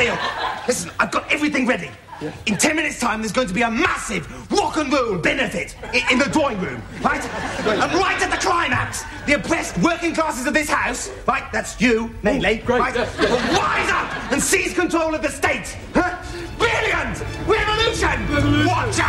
Neil, listen, I've got everything ready. Yeah. In 10 minutes' time, there's going to be a massive rock and roll benefit in the drawing room, right? Great. And right at the climax, the oppressed working classes of this house, right, that's you, mainly, right, will rise up and seize control of the state. Huh? Brilliant! Revolution! Watch out!